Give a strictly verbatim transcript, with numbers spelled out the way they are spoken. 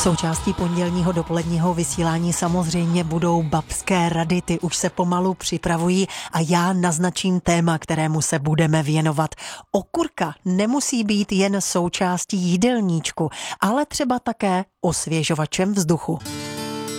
Součástí pondělního dopoledního vysílání samozřejmě budou babské rady, ty už se pomalu připravují a já naznačím téma, kterému se budeme věnovat. Okurka nemusí být jen součástí jídelníčku, ale třeba také osvěžovačem vzduchu.